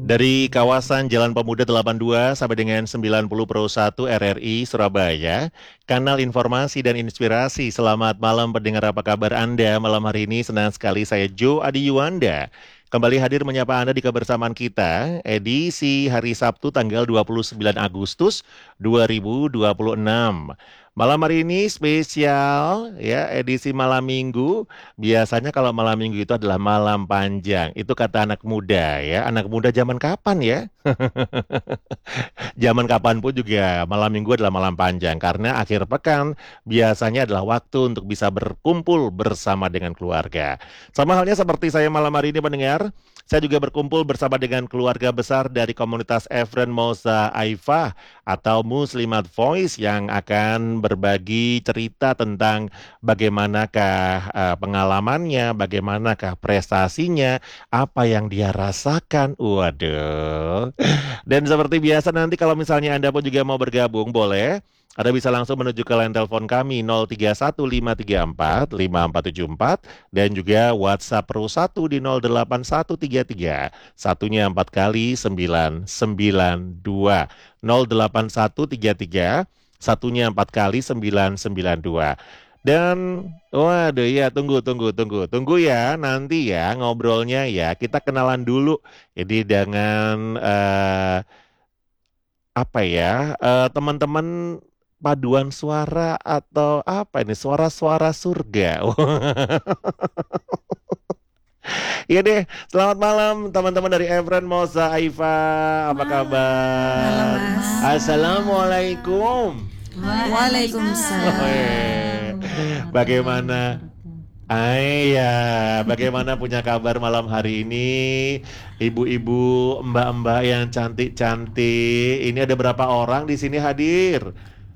Dari kawasan Jalan Pemuda 82 sampai dengan 90 Pro 1 RRI Surabaya, kanal informasi dan inspirasi. Selamat malam pendengar, apa kabar Anda? Malam hari ini senang sekali saya Joe Adi Yuwanda kembali hadir menyapa Anda di kebersamaan kita edisi hari Sabtu tanggal 29 Agustus 2026. Malam hari ini spesial ya, edisi malam minggu. Biasanya kalau malam minggu itu adalah malam panjang. Itu kata anak muda ya. Anak muda zaman kapan ya? Zaman kapan pun juga malam minggu adalah malam panjang. Karena akhir pekan biasanya adalah waktu untuk bisa berkumpul bersama dengan keluarga. Sama halnya seperti saya malam hari ini pendengar. Saya juga berkumpul bersama dengan keluarga besar dari komunitas Efren Moza Aifah atau Muslimat Voice yang akan berbagi cerita tentang bagaimanakah pengalamannya, bagaimanakah prestasinya, apa yang dia rasakan. Waduh. Dan seperti biasa nanti kalau misalnya Anda pun juga mau bergabung, boleh. Anda bisa langsung menuju ke line telepon kami 0315345474 dan juga WhatsApp Pro 1 di 08133 satunya 4 kali 992 08133 satunya 4 kali 992. Dan waduh ya, tunggu ya nanti ya ngobrolnya ya, kita kenalan dulu. Jadi dengan apa ya, teman-teman paduan suara atau apa ini, suara-suara surga. Iya deh, selamat malam teman-teman dari Efren Moza Aifah, apa Malam, kabar? Mas. Assalamualaikum. Waalaikumsalam. Bagaimana? Bagaimana punya kabar malam hari ini, ibu-ibu, mbak-mbak yang cantik-cantik. Ini ada berapa orang di sini hadir?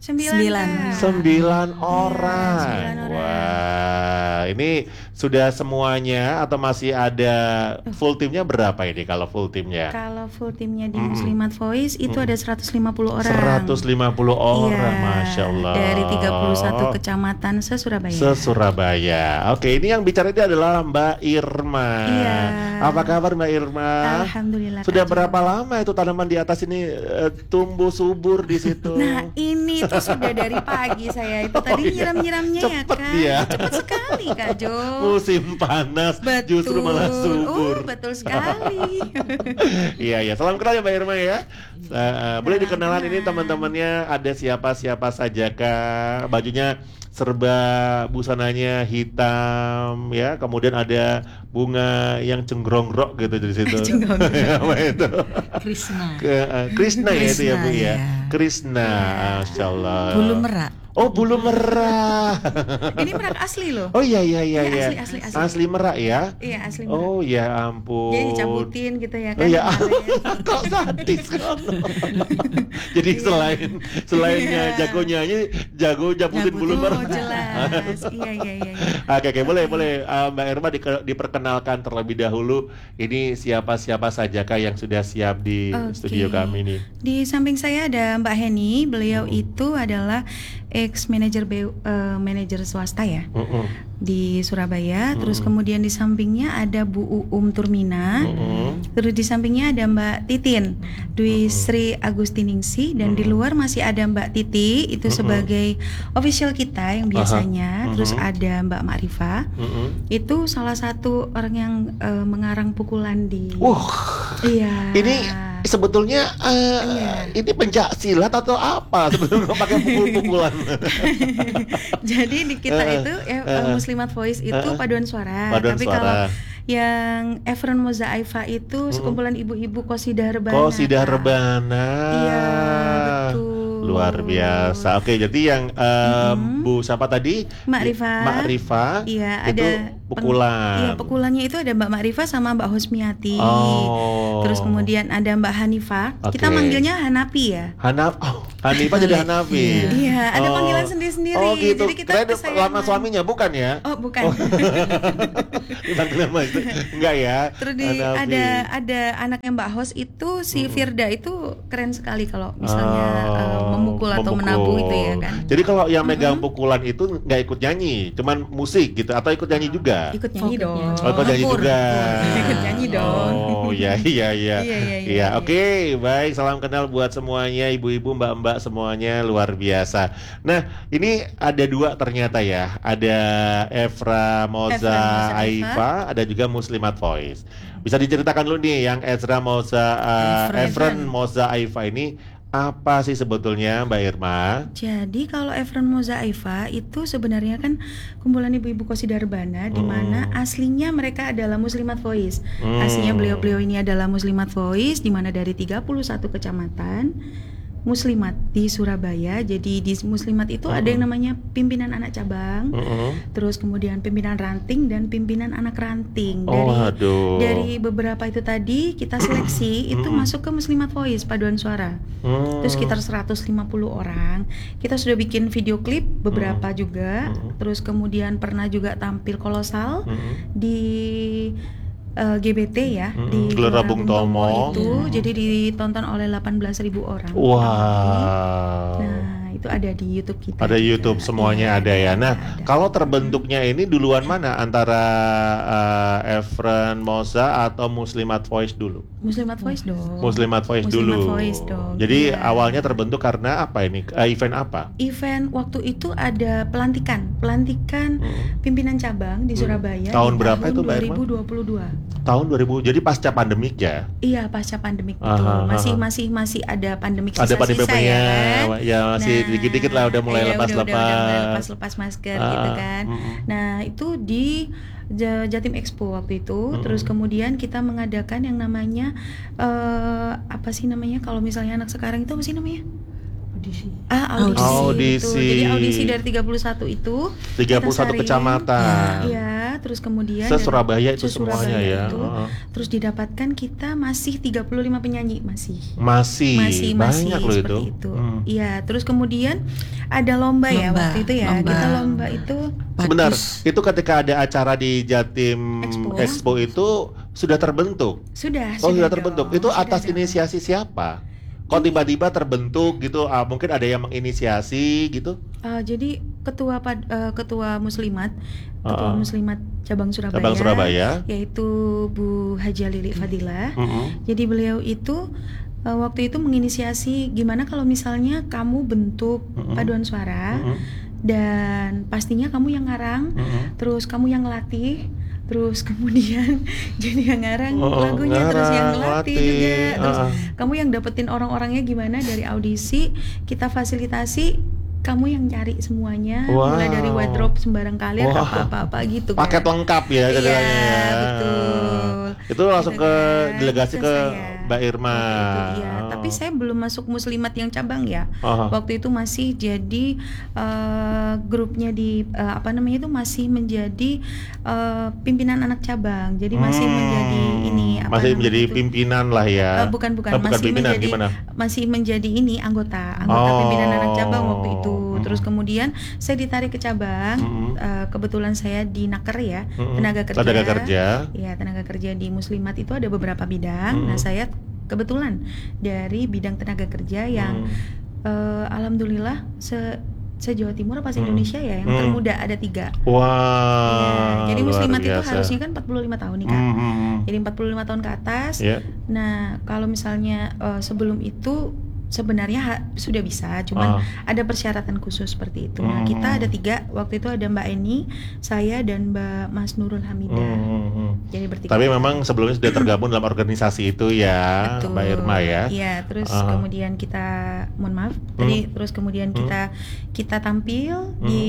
9. 9 orang. 9 orang. Wah, ini sudah semuanya atau masih ada full timnya berapa ini kalau full timnya? Kalau full timnya di Muslimat Voice itu ada 150 orang. 150 orang, Iya, Masya Allah. dari 31 kecamatan se-Surabaya. Se-Surabaya. Oke, ini yang bicara ini adalah Mbak Irma. Iya. Apa kabar Mbak Irma? Alhamdulillah. Sudah Kak Jo. berapa lama itu tanaman di atas ini tumbuh subur di situ? Nah, ini tuh sudah dari pagi saya itu tadi iya. nyiram-nyiramnya ya Cepet kan. dia. Cepat sekali Kak Jo. Musim panas justru malah subur. Betul sekali. Iya. Salam kenal ya Mbak Irma ya. Boleh Salam dikenalan kenal. ini teman-temannya ada siapa-siapa saja kah? Bajunya serba busananya hitam ya. Kemudian ada bunga yang cenggrong-grok gitu di situ. Cenggrong-grok. Apa itu? Krishna. Krishna ya itu ya Bu ya. Krishna, ya. Krishna, Masya Allah. Bulu merak. Oh, bulu merah. Ini merak asli loh. Oh iya. Iya, asli. Asli merak ya? Iya, asli merak. Oh ya ampun. Jadi dicabutin gitu ya kan. Oh ya, kemarin. kok sadis kan? Jadi selainnya Iya. jago nyanyi, jago nyabutin bulu Oh, merah. jelas. Iya. Oke, boleh Mbak Irma diperkenalkan terlebih dahulu. Ini siapa sajakah yang sudah siap di Oke. studio kami ini? Di samping saya ada Mbak Heni. Beliau itu adalah ex manajer swasta ya di Surabaya. Terus kemudian di sampingnya ada Bu Uum Turmina. Terus di sampingnya ada Mbak Titin Dwi Sri Agustiningsih. Dan di luar masih ada Mbak Titi, itu sebagai official kita yang biasanya. Terus ada Mbak Makrifah, itu salah satu orang yang mengarang pukulan di Iya. Ini sebetulnya Iya. ini pencak silat atau apa sebetulnya pakai pukul-pukulan? Jadi di kita itu Muslimat Voice itu paduan suara. Paduan Tapi suara. kalau yang Efren Moza Aifah itu sekumpulan ibu-ibu Qasidah Rebana. Qasidah Kak. Rebana. Iya, betul. Luar biasa. Oke, jadi yang Bu siapa tadi? Mbak Rifa. Mbak Rifa. Iya, itu ada pukulan. Iya, pukulannya itu ada Mbak Makrifah sama Mbak Husmiati. Oh. Terus kemudian ada Mbak Hanifah. Oke. Kita manggilnya Hanapi ya. Hanaf. Oh, Hanifah jadi Hanafi. Iya, ada Oh. panggilan sendiri-sendiri. Oh gitu. Jadi kita Kirain kesayangan. lama suaminya, bukan ya? Oh, bukan. Panggilan nama itu. Enggak ya? Terus Hanafi. ada anaknya Mbak Hos itu si Firda itu keren sekali kalau misalnya memukul atau menabuh itu ya kan. Jadi kalau yang megang pukulan itu nggak ikut nyanyi, cuman musik gitu atau ikut nyanyi juga? Ikut nyanyi dong. Oh, ikut nyanyi juga. Ikut nyanyi dong. Oh, iya. Iya. Iya, oke, baik. Salam kenal buat semuanya, ibu-ibu, mbak-mbak semuanya luar biasa. Nah, ini ada dua ternyata ya. Ada Efra Moza Aifa, ada juga Muslimat Voice. Bisa diceritakan dulu nih yang Efren Moza Aifa ini apa sih sebetulnya Mbak Irma? Jadi kalau Efren Moza Aifa itu sebenarnya kan kumpulan ibu-ibu Qasidah Rebana di mana aslinya mereka adalah Muslimat Voice. Aslinya beliau-beliau ini adalah Muslimat Voice di mana dari 31 kecamatan Muslimat di Surabaya. Jadi di Muslimat itu ada yang namanya pimpinan anak cabang, terus kemudian pimpinan ranting dan pimpinan anak ranting. Dari beberapa itu tadi kita seleksi itu masuk ke Muslimat Voice paduan suara. Itu sekitar 150 orang. Kita sudah bikin video klip beberapa juga. Terus kemudian pernah juga tampil kolosal di GBT ya di Gelora Bung Tomo itu jadi ditonton oleh 18.000 orang. Wow. Nah, itu ada di YouTube kita. Ada juga. YouTube semuanya ada ya. Nah, kalau terbentuknya ini duluan mana antara Efren Moza atau Muslimat Voice dulu? Muslimat Voice dong. Muslimat Voice dulu. Voice dong. Jadi awalnya terbentuk karena apa ini? Event apa? Event waktu itu ada pelantikan pimpinan cabang di Surabaya. Tahun berapa itu Mbak Irma? 2022. Tahun 2000. Jadi pasca pandemik ya? Iya, pasca pandemik itu. Masih ada pandemik ada sisa-sisa pandemiknya, ya kan? Ya masih dikit-dikit lah udah mulai lepas masker gitu kan. Nah, itu di Jatim Expo waktu itu. Terus kemudian kita mengadakan yang namanya apa sih namanya kalau misalnya anak sekarang itu apa sih namanya? Audisi. Jadi audisi dari 31 itu 31 kecamatan. Iya, terus kemudian Surabaya itu semuanya ya. Terus didapatkan kita masih 35 penyanyi masih banyak loh itu. Iya, terus kemudian ada lomba ya waktu itu ya. Kita lomba itu sebentar, itu ketika ada acara di Jatim Expo itu sudah terbentuk? Sudah terbentuk. Itu atas inisiasi siapa? Kok tiba-tiba terbentuk gitu? Mungkin ada yang menginisiasi gitu? Jadi ketua Muslimat cabang Surabaya, yaitu Bu Haja Lili Fadilah. Jadi beliau itu waktu itu menginisiasi gimana kalau misalnya kamu bentuk paduan suara dan pastinya kamu yang ngarang, terus kamu yang ngelatih. Terus kemudian jadi yang ngarang lagunya, terus yang ngelatih juga, terus kamu yang dapetin orang-orangnya gimana dari audisi, kita fasilitasi, kamu yang cari semuanya, mulai dari wardrobe sembarang kalir apa-apa gitu. Paket lengkap ya ceritanya. Iya, betul. Itu langsung gitu ke kan. delegasi Itu ke saya. Mbak Irma. Iya, tapi saya belum masuk Muslimat yang cabang ya. Waktu itu masih jadi grupnya di itu masih menjadi pimpinan anak cabang. Jadi masih menjadi ini masih menjadi pimpinan lah ya. Bukan masih pimpinan, menjadi gimana? Masih menjadi ini anggota pimpinan anak cabang waktu itu. Terus kemudian saya ditarik ke cabang. Kebetulan saya di Naker ya, tenaga kerja. Iya, tenaga kerja di Muslimat itu ada beberapa bidang. Nah, saya kebetulan dari bidang tenaga kerja yang alhamdulillah se-Jawa Timur apa se-Indonesia ya yang termuda ada 3. Wah. Jadi Muslimat itu harusnya kan 45 tahun nih Kak. Jadi 45 tahun ke atas. Nah, kalau misalnya sebelum itu sebenarnya sudah bisa, cuman ada persyaratan khusus seperti itu. Nah, kita ada 3, waktu itu ada Mbak Eni, saya dan Mbak Mas Nurul Hamidah. Jadi bertiga. Tapi memang sebelumnya sudah tergabung dalam organisasi itu ya. Betul. Mbak Irma ya. Iya, terus kemudian kita terus kemudian kita tampil di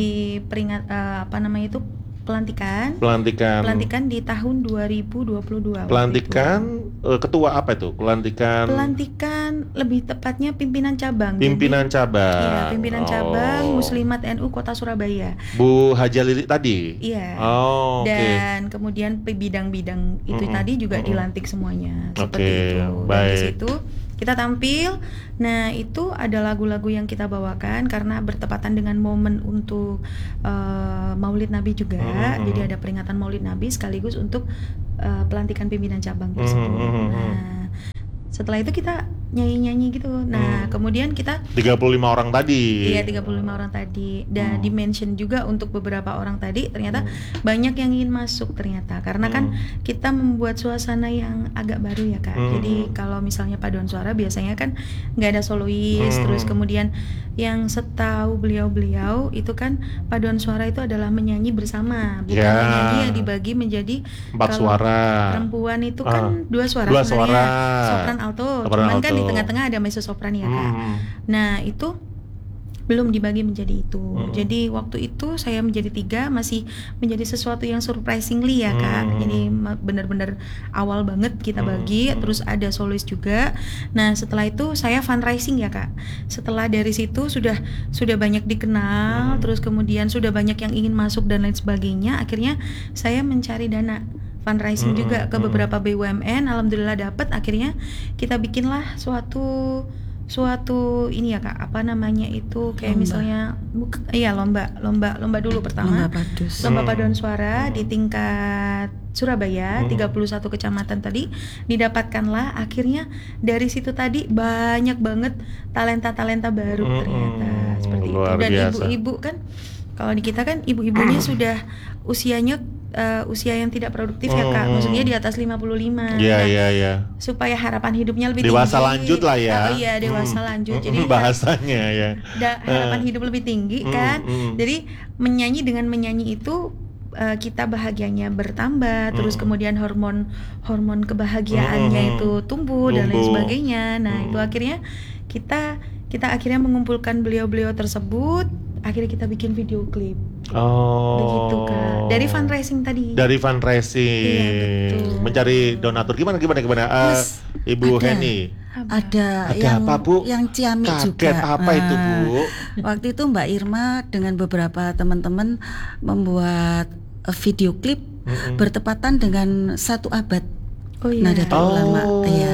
pelantikan di tahun 2022. Pelantikan ketua apa itu? Pelantikan lebih tepatnya pimpinan cabang. Cabang. Iya, pimpinan cabang Muslimat NU Kota Surabaya. Bu Haja Lili tadi. Iya. Dan kemudian bidang-bidang itu tadi juga dilantik semuanya. Seperti itu. Baik. Dari situ kita tampil. Nah itu ada lagu-lagu yang kita bawakan karena bertepatan dengan momen untuk Maulid Nabi juga. Jadi ada peringatan Maulid Nabi sekaligus untuk pelantikan pimpinan cabang tersebut. Nah setelah itu kita nyanyi-nyanyi gitu. Nah kemudian kita 35 orang tadi. Iya 35 orang tadi. Dan di-mention juga untuk beberapa orang tadi ternyata banyak yang ingin masuk ternyata. Karena kan kita membuat suasana yang agak baru ya Kak. Jadi kalau misalnya paduan suara biasanya kan nggak ada solois. Terus kemudian yang setahu beliau-beliau itu kan paduan suara itu adalah menyanyi bersama. Bukan menyanyi yang dibagi menjadi 4 suara. Perempuan itu kan 2 suara Dua sebenarnya. suara. Sopran alto. Cuman kan di tengah-tengah ada mezzo sopran ya Kak. Nah itu belum dibagi menjadi itu. Jadi waktu itu saya menjadi 3 masih menjadi sesuatu yang surprisingly ya Kak. Jadi benar-benar awal banget kita bagi. Terus ada solois juga. Nah setelah itu saya fundraising ya Kak. Setelah dari situ sudah banyak dikenal. Terus kemudian sudah banyak yang ingin masuk dan lain sebagainya. Akhirnya saya mencari dana fundraising juga ke beberapa BUMN. Alhamdulillah dapat. Akhirnya kita bikinlah suatu ini ya Kak, apa namanya itu kayak misalnya lomba dulu pertama. Lomba paduan suara di tingkat Surabaya 31 kecamatan tadi didapatkanlah. Akhirnya dari situ tadi banyak banget talenta baru ternyata seperti itu. Dan ibu-ibu kan kalau di kita kan ibu-ibunya sudah usianya usia yang tidak produktif ya Kak, maksudnya di atas 55. Iya. Supaya harapan hidupnya lebih dewasa tinggi. Lanjut lah ya. Oh iya dewasa lanjut. Jadi bahasanya ya. Harapan hidup lebih tinggi kan. Jadi dengan menyanyi itu kita bahagianya bertambah, terus kemudian hormon kebahagiaannya itu tumbuh dan lain sebagainya. Nah itu akhirnya kita akhirnya mengumpulkan beliau-beliau tersebut. Akhirnya kita bikin video klip. Begitu Kak. Dari fundraising tadi. Dari fundraising. Iya, betul. Mencari donatur gimana? Ibu Heni. Ada yang apa, Bu? Yang ciamik Kaget juga. apa itu Bu? Waktu itu Mbak Irma dengan beberapa teman-teman membuat video klip bertepatan dengan 1 abad. Nahdlatul Ulama.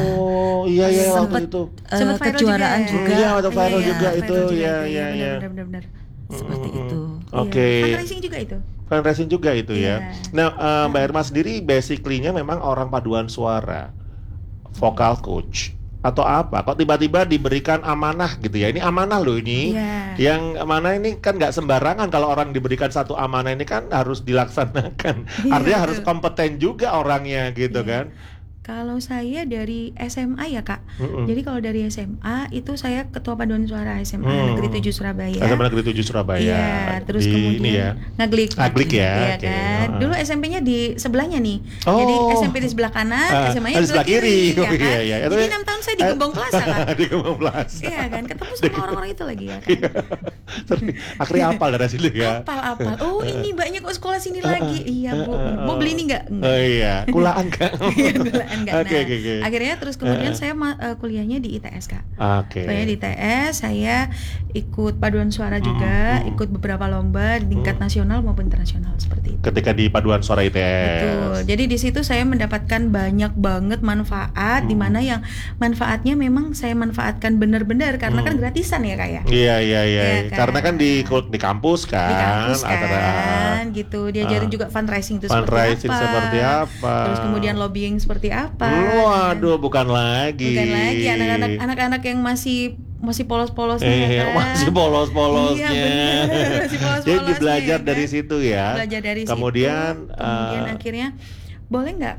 Iya sempat waktu itu. Kejuaraan juga. Iya, waktu viral juga itu. Iya. Benar. Seperti itu. Oke. Fundraising juga itu. Fundraising juga itu ya. Nah, Mbak Irma sendiri basically-nya memang orang paduan suara, vocal coach atau apa? Kok tiba-tiba diberikan amanah gitu ya? Ini amanah loh ini. Yang amanah ini kan nggak sembarangan. Kalau orang diberikan satu amanah ini kan harus dilaksanakan. Artinya harus kompeten juga orangnya gitu kan. Kalau saya dari SMA ya Kak. Jadi kalau dari SMA itu saya ketua paduan suara SMA Negeri 7 Surabaya. SMA Negeri 7 Surabaya. Iya, terus kemudian ini ya. Ngaglik Iya ya. kan. Dulu SMP-nya di sebelahnya nih. Jadi SMP di sebelah kanan, SMA-nya di sebelah kiri. Ya kan? Iya. Jadi 6 tahun saya di Gembong Plaza kan. Di Gembong Plaza. Iya kan, ketemu sama orang-orang itu lagi ya kan. Akhirnya hafal dari situ ya. Hafal. Oh ini mbaknya kok sekolah sini lagi. Iya Bu, mau beli ini nggak? Oh iya, kulaan Kak. Iya kulaan Kak. Oke. Akhirnya terus kemudian saya kuliahnya di ITS Kak. Saya di ITS, saya ikut paduan suara juga, ikut beberapa lomba di tingkat nasional maupun internasional seperti itu. Ketika di paduan suara ITS. Betul. Jadi di situ saya mendapatkan banyak banget manfaat, di mana yang manfaatnya memang saya manfaatkan benar-benar karena kan gratisan ya Kak ya. Iya. Karena kan di kampus kan. Di kampus kan, gitu. Diajarin juga fundraising itu seperti apa. Terus kemudian lobbying seperti apa. Waduh, bukan lagi anak-anak yang masih polos-polosnya ya kan? Masih polos-polosnya. Iya benar, masih polos-polosnya. Jadi belajar kan? dari situ ya. Belajar dari kemudian akhirnya boleh nggak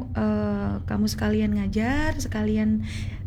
kamu sekalian ngajar, sekalian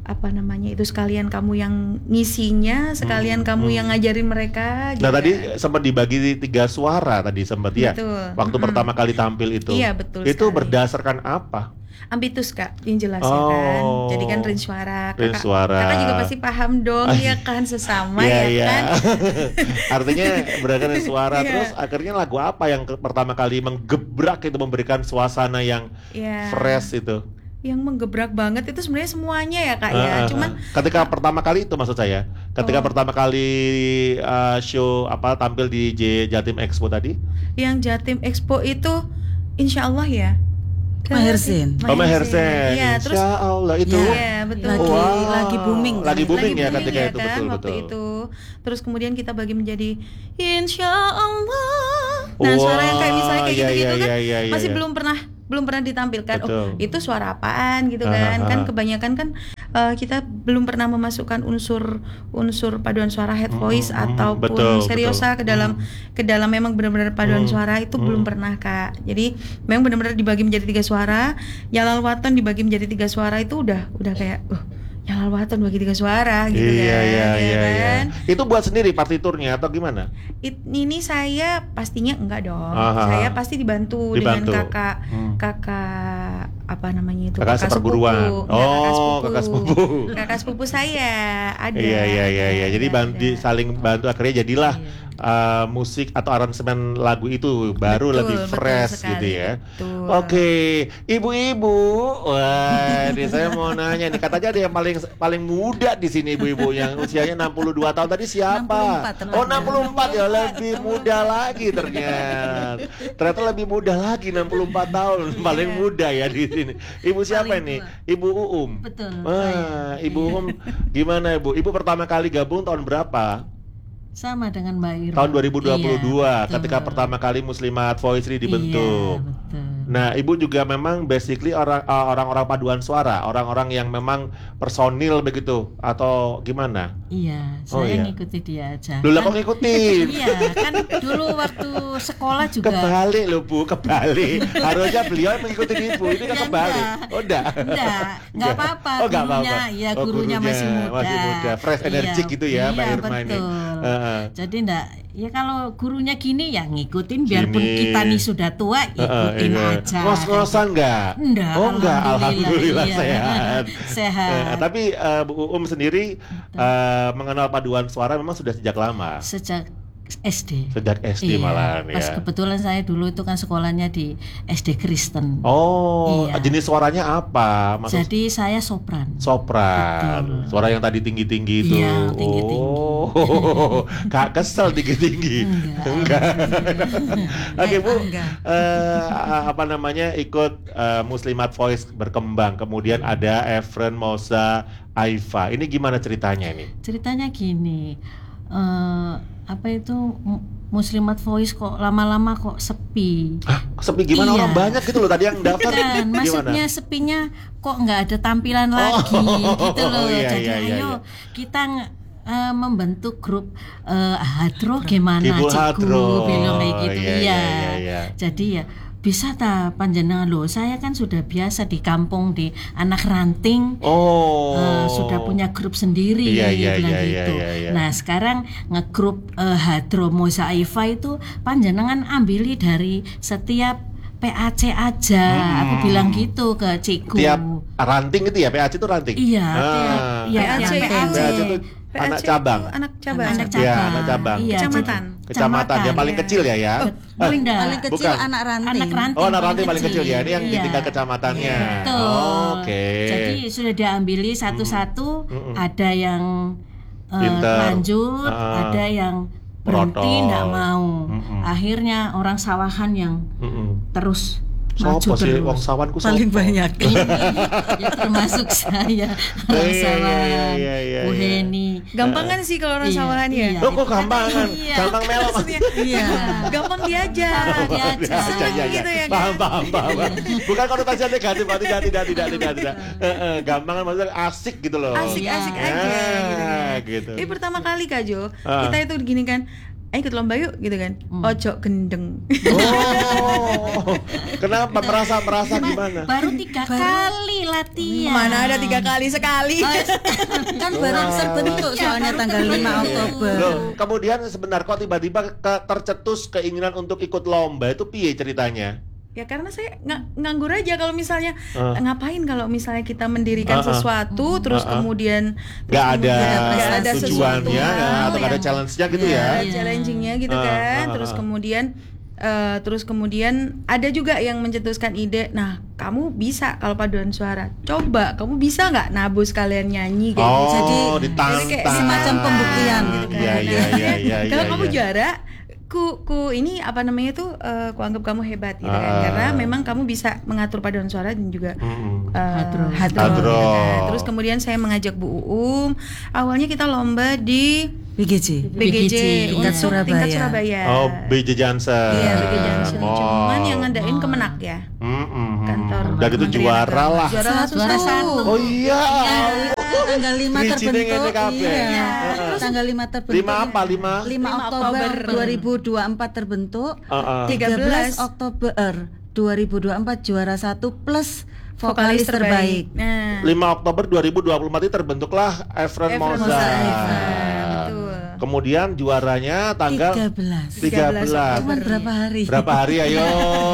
sekalian kamu yang ngisinya, sekalian kamu yang ngajarin mereka. Nah tadi sempat dibagi 3 suara tadi sempat ya. Waktu pertama kali tampil itu. Iya betul. Itu sekali. Berdasarkan apa? Ambitus Kak, yang jelas ya kan. Jadi kan range suara. Kakak juga pasti paham dong ya kan, sesama ya kan. Artinya berdasarkan suara. Terus akhirnya lagu apa yang pertama kali menggebrak itu, memberikan suasana yang fresh itu? Yang menggebrak banget itu sebenarnya semuanya ya Kak ya. Cuman ketika pertama kali itu maksud saya, ketika pertama kali show tampil di Jatim Expo tadi? Yang Jatim Expo itu insya Allah ya. Maher Zain. Oh, Maher Zain. Iya, terus Insya Allah itu. Iya, betul. Lagi booming kan? Lagi booming ya booming ketika ya itu, kan, betul waktu betul. itu. Terus kemudian kita bagi menjadi Insya Allah. Nah, suara yang kayak misalnya kayak Iya, gitu-gitu iya, kan iya, iya, masih iya. belum pernah ditampilkan. Betul. Oh, itu suara apaan gitu kan? Kan kebanyakan kan kita belum pernah memasukkan unsur paduan suara head voice ataupun betul, seriosa betul. ke dalam memang benar-benar paduan suara itu belum pernah, Kak. Jadi memang benar-benar dibagi menjadi 3 suara. Yalal Waton dibagi menjadi 3 suara itu udah kayak Yalal Waton bagi 3 suara gitu Iya, kan. iya, ya iya, iya. kan? Itu buat sendiri partiturnya atau gimana? Ini saya pastinya enggak dong. Aha. Saya pasti dibantu dengan kakak apa namanya itu? Kakak seperguruan. sepupu. Enggak, Kakak sepupu. Kakak sepupu saya ada. Iya. Jadi ada. saling bantu akhirnya jadilah musik atau aransemen lagu itu baru Betul, lebih betul fresh sekali, gitu ya. betul. Oke, ibu-ibu, wah, ini saya mau nanya nih, katanya ada yang paling muda di sini ibu-ibu yang usianya 62 tahun tadi siapa? 64 teman. Oh, 64 ya, lebih muda lagi ternyata. Ternyata lebih muda lagi 64 tahun, paling muda ya di sini. Ibu siapa Paling ini? tua. Ibu Uum. Betul. Wah, Ibu Uum gimana Ibu? Ibu pertama kali gabung tahun berapa? Sama dengan Mbak Irma. Tahun 2022 Iya, ketika betul. pertama kali Muslimat Voice dibentuk. Iya, betul. Nah, Ibu juga memang basically orang-orang paduan suara, orang-orang yang memang personil begitu atau gimana? Iya, Oh, saya iya. ngikuti dia aja. Dulu kok Kan- ngikutin? Iya, kan dulu waktu sekolah juga. Kebalik loh Bu, kebalik. Harusnya beliau yang mengikuti Ibu, ini kan Ya, kebalik. enggak. Oh enggak? Enggak apa-apa. Oh, enggak Gurunya, apa-apa. ya Oh, gurunya masih muda. fresh energik gitu ya, Mbak iya, Irma ini. betul. Heeh. Jadi enggak, ya kalau gurunya gini ya ngikutin, biarpun Gini. kita nih sudah tua ikutin Iya. aja. Ngos-ngosan enggak? Enggak, Oh enggak, alhamdulillah iya. sehat. Sehat. Tapi Bu Uum sendiri mengenal paduan suara memang sudah sejak lama. Sejak SD. Sejak SD malahan Pas ya. kebetulan saya dulu itu kan sekolahnya di SD Kristen. Oh, Iya. jenis suaranya apa? Jadi saya sopran. Sopran. Betul. Suara yang tadi tinggi-tinggi itu. Iya, tinggi-tinggi. Oh, Kak kesel tinggi-tinggi. Enggak. Oke, Bu. Enggak. Apa namanya? Ikut Muslimat Voice berkembang. Kemudian ada Efren, Moza, Aifa. Ini gimana ceritanya ini? Ceritanya gini, apa itu Muslimat Voice kok lama-lama kok sepi. Hah, sepi gimana? Iya. Orang banyak gitu loh tadi yang daftar. Kan, Gimana? maksudnya sepinya kok nggak ada tampilan lagi gitu loh. iya, Jadi iya, iya, ayo iya. kita membentuk grup Hadro gimana Kibul Cikgu Hadro. bilang kayak gitu. Iya, Iya. iya. Jadi ya bisa ta panjenengan loh, saya kan sudah biasa di kampung di anak ranting. Oh. Sudah punya grup sendiri Iya, iya, bilang iya, gitu. iya, iya. Nah sekarang ngegrup Hadro Moza Aifa itu panjenengan ambili dari setiap PAC aja. Aku bilang gitu ke Cikgu. Tiap ranting itu ya, PAC itu ranting. Iya, PAC tiap itu. PAC itu anak PAC cabang. itu anak cabang. Anak Iya, cabang. anak cabang. Iya, Kecamatan. Kecamatan yang paling Iya. kecil ya. Paling Enggak. kecil Bukan. anak ranting. Oh, anak ranting paling kecil ya. Ini yang Iya. tingkat kecamatannya. Betul. Oh, oke. Jadi sudah diambili satu-satu. Ada yang Pinter. lanjut, ada yang berhenti Merotol. nggak mau. Mm-mm. Akhirnya orang sawahan yang terus maju Sopo sih terus. wong sawanku Paling sopo? banyak. Ya termasuk saya orang Iya, sawahan, iya, iya, Bu iya. Heni. Gampang kan sih kalau orang Iya, sawahan ya. iya. Loh kok gampangan? Iya. Gampang melo. Maksudnya, Iya. gampang diajak. Diajak. Seneng gitu ya kan. Paham. Bukan konotasi negatif, tidak. Gampangan maksudnya asik gitu loh. Asik-asik Iya. aja gitu kan. Gitu. Ini pertama kali Kak Jo, Ah. kita itu gini kan, ayo ikut lomba yuk gitu kan. Ojo gendeng. Oh, kenapa merasa gimana? Baru 3 kali latihan. Mana ada 3 kali sekali. Kan baru terbentuk soalnya tanggal 5 Oktober. Loh, kemudian sebentar kok tiba-tiba tercetus keinginan untuk ikut lomba itu piye ceritanya? Ya karena saya nganggur aja kalau misalnya ngapain kalau misalnya kita mendirikan Ah, ah. sesuatu terus kemudian Nggak ada nggak ada tujuannya sesuatu atau nggak ada yang- challenge-nya gitu ya, ya? Iya. challenging-nya gitu kan. Terus kemudian ada juga yang mencetuskan ide, nah kamu bisa kalau paduan suara, coba kamu bisa nggak nabu sekalian nyanyi kayak gitu. Jadi ditantang. kayak semacam pembuktian gitu kan. Iya, Nah, iya. kalau kamu iya. juara, ini apa namanya tuh ku anggap kamu hebat gitu kan, karena memang kamu bisa mengatur paduan suara dan juga hadro. Gitu kan. Terus kemudian saya mengajak Bu Uum, awalnya kita lomba di BGJ tingkat Surabaya. Oh, BJ Jansen. Iya, BJ Jansen. Cuman yang ngadain Kemenak ya. Kantor. Dan itu juara lah. Juara satu. Oh iya. Tanggal 5 terbentuk. Iya. Terus tanggal 5 terbentuk. 5 apa? 5 Oktober 2024 terbentuk. 13 Oktober 2024 juara 1 plus vokalis terbaik. Nah, 5 Oktober 2024 itu terbentuklah Efren Moza. Kemudian juaranya tanggal 13. Cuman berapa hari? Berapa hari ayo?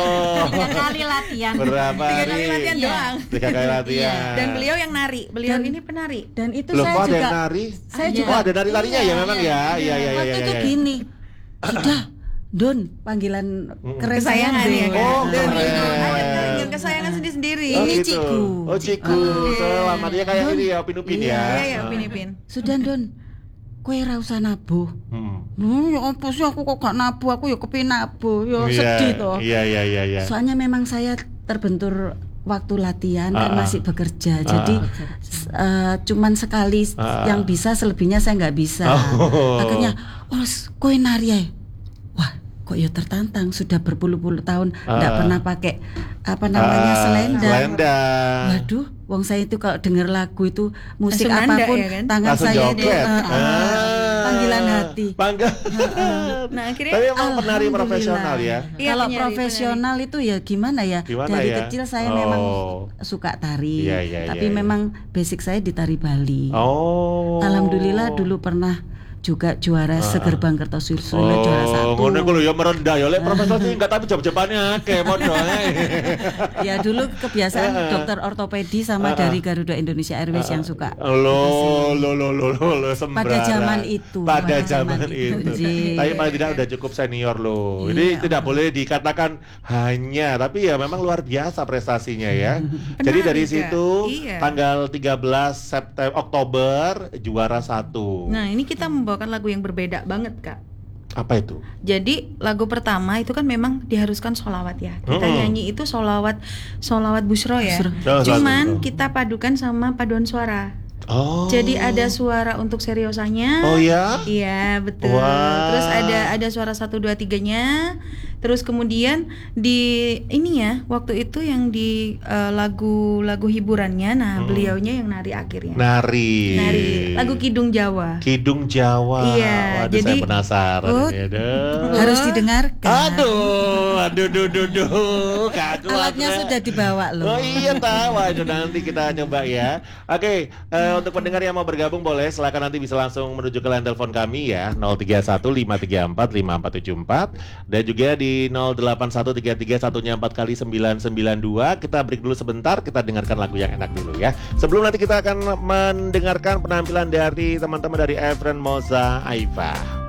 3 kali latihan. Berapa 3 hari? kali latihan doang. 3 kali latihan. Dan beliau yang nari. Beliau ini penari. Dan itu Loh, saya kok ada juga yang nari? Saya Oh, juga ada nari-narinya ya memang ya. Iya. waktu itu gini. Sudah Don, panggilan Kesayangan ya kan? Oh, Dan keren. itu kesayangan sendiri-sendiri. Oh, Ini gitu. Ciku. Oh, Ciku. Selamat ya kayak ini ya, Upin-Upin ya. Iya, Upin-Ipin. Sudah Don, kowe ra usah nabuh. Ya apa sih aku kok gak nabuh, aku ya kepin nabuh. Ya sedih toh. Iya. Soalnya memang saya terbentur waktu latihan kan masih bekerja. Jadi cuman sekali yang bisa, selebihnya saya nggak bisa. Akhirnya, kowe nari ae. Wah, kok ya tertantang, sudah berpuluh-puluh tahun nggak pernah pakai apa namanya selendang. Waduh, wong saya itu kalau dengar lagu itu musik langsung apapun ya kan? tangan Langsung saya joget. panggilan hati. Nah, akhirnya Tapi emang penari Alhamdulillah. profesional ya. Iya, Kalau penari, profesional itu ya gimana ya? Gimana Dari ya? kecil saya memang suka tari, Iya, tapi memang basic saya di tari Bali. Oh. Alhamdulillah dulu pernah juga juara Segerbang Kertosursula juara 1. Ngono ku lho ya merendah ya lek profesor sih enggak, tapi jawab-jawabannya akeh modalnya. Ya dulu kebiasaan dokter ortopedi sama dari Garuda Indonesia Airways yang suka. Lo sembarang. Pada zaman itu. Pada zaman itu. Ji. Tapi paling tidak udah cukup senior loh. Ini tidak boleh dikatakan hanya, tapi ya memang luar biasa prestasinya ya. Jadi dari situ tanggal 13 Oktober juara 1. Nah, ini kita membawakan lagu yang berbeda banget, Kak. Apa itu? Jadi lagu pertama itu kan memang diharuskan sholawat ya. Kita nyanyi itu sholawat bushro ya. Cuman kita padukan sama paduan suara. Oh. Jadi ada suara untuk seriosanya. Oh ya? Iya, betul. Wah. Terus ada suara 1 2 3-nya. Terus kemudian di ini ya, waktu itu yang di lagu hiburannya, nah beliaunya yang nari akhirnya. Nari. Lagu Kidung Jawa. Kidung Jawa. Iya, Waduh, jadi saya penasaran ini. Harus didengarkan. Aduh, Alatnya sudah dibawa loh. Oh iya tahu, itu nanti kita coba ya. Oke, untuk pendengar yang mau bergabung boleh silakan, nanti bisa langsung menuju ke line telepon kami ya 031 534 5474 dan juga di 08133 1nya 4 kali 992. Kita break dulu sebentar, kita dengarkan lagu yang enak dulu ya. Sebelum nanti kita akan mendengarkan penampilan dari teman-teman dari Efren Moza Aifa.